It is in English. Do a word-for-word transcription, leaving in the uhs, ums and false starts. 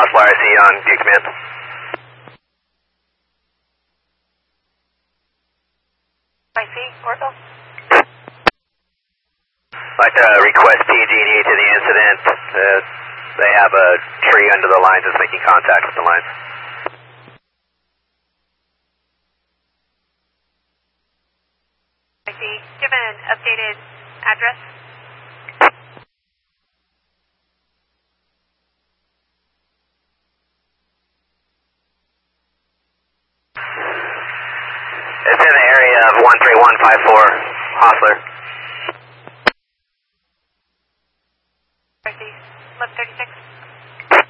South Y R C on view command. I see, ortho. I'd like to request P G and E to the incident. Uh, they have a tree under the lines that's making contact with the lines. I see. Give an updated address. It's in the area of one three one five four, Hostler. I see. eleven thirty.